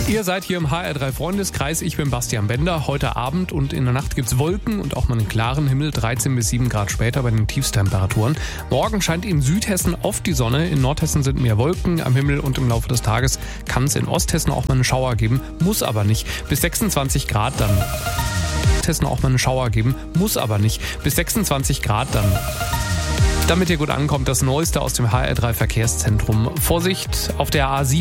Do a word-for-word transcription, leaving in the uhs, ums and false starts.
Ihr seid hier im H R drei Freundeskreis. Ich bin Bastian Bender. Heute Abend und in der Nacht gibt's Wolken und auch mal einen klaren Himmel. dreizehn bis sieben Grad später bei den Tiefstemperaturen. Morgen scheint in Südhessen oft die Sonne. In Nordhessen sind mehr Wolken am Himmel und im Laufe des Tages kann es in Osthessen auch mal einen Schauer geben. Muss aber nicht. Bis sechsundzwanzig Grad dann. Hessen auch mal einen Schauer geben. Muss aber nicht. Bis sechsundzwanzig Grad dann. Damit ihr gut ankommt, das Neueste aus dem H R drei Verkehrszentrum. Vorsicht auf der A sieben.